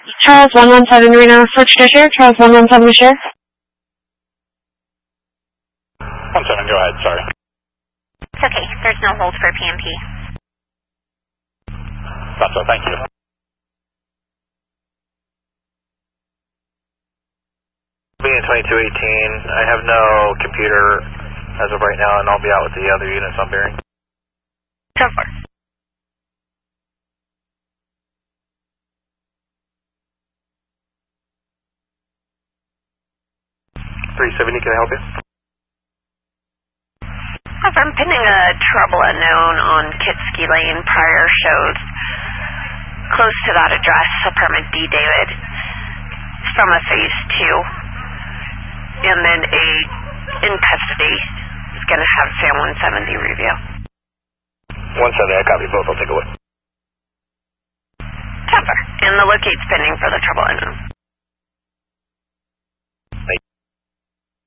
Charles 117 Reno, search to sheriff. Charles 117 to sheriff. 17, go ahead, sorry. It's okay, there's no hold for PMP. That's all, thank you. Being 2218, I have no computer as of right now, and I'll be out with the other units on bearing. 10-4. 370, can I help you? I'm pinning a trouble unknown on Kitsky Lane. Prior showed close to that address, apartment D, David, from a phase 2. And then a in custody is going to have Sam 170 review. 170, I copy both, I'll take a look. 10-4. And the locate's pending for the trouble unknown.